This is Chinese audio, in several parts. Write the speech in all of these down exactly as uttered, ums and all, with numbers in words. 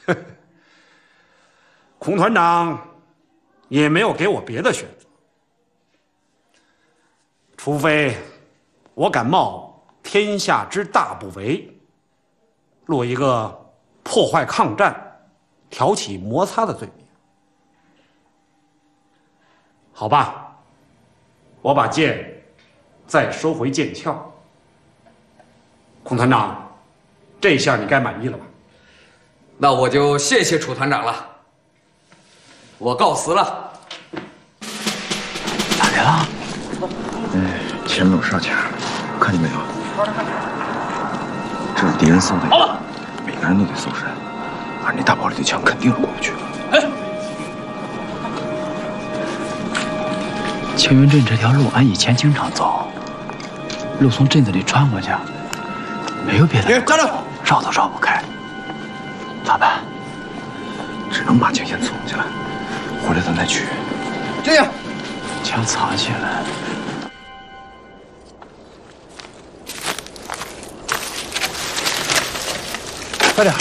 孔团长也没有给我别的选择，除非我敢冒天下之大不韪，落一个破坏抗战、挑起摩擦的罪名。好吧，我把剑再收回剑鞘。孔团长，这下你该满意了吧？ 那我就谢谢楚团长了。我告辞了。 咋的了？ 哎，前面有哨卡，看见没有？这是敌人送的礼，每个人都得搜身，而那大炮里的枪肯定是过不去的。 哎，青云镇这条路俺以前经常走，路从镇子里穿过去，没有别的。 站着， 绕都绕不开，咋办？ 只能把枪先藏起来，回来咱再取。 这样，枪藏起来。快点！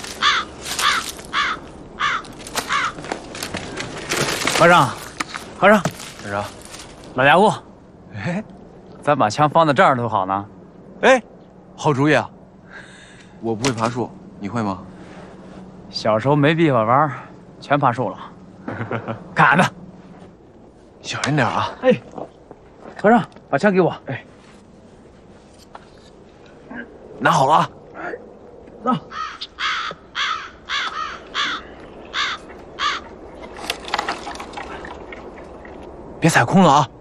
和尚，和尚， 干啥？ 老家伙，哎，咱把枪放在这儿多好呢。 哎，好主意啊！我不会爬树，你会吗？ 小时候没地方玩，全爬树了。干的， 小心点啊！ 哎，和尚，把枪给我。哎， 拿好了啊！ 那。 别踩空了啊！